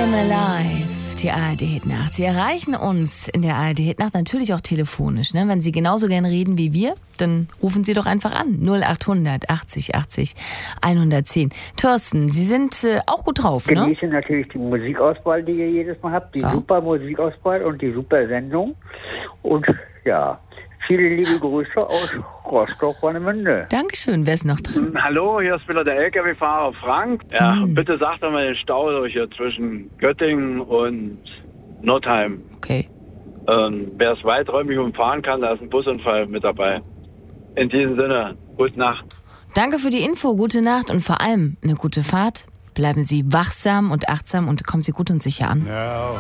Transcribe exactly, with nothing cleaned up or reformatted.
Him Alive, die A R D-Hitnacht. Sie erreichen uns in der A R D-Hitnacht natürlich auch telefonisch. Ne? Wenn Sie genauso gerne reden wie wir, dann rufen Sie doch einfach an. null achthundert achtzig achtzig hundertzehn. Thorsten, Sie sind äh, auch gut drauf, ne? Genieße natürlich die Musikauswahl, die ihr jedes Mal habt. Die ja. super Musikauswahl und die super Sendung. Und ja, viele liebe Grüße aus Rostock-Warnemünde. Dankeschön. Wer ist noch dran? Hallo, hier ist wieder der L K W-Fahrer Frank. Ja, Hm. bitte sagt doch mal den Stau durch hier zwischen Göttingen und Nordheim. Okay. Ähm, wer es weiträumig umfahren kann, da ist ein Busunfall mit dabei. In diesem Sinne, gute Nacht. Danke für die Info, gute Nacht und vor allem eine gute Fahrt. Bleiben Sie wachsam und achtsam und kommen Sie gut und sicher an. Now.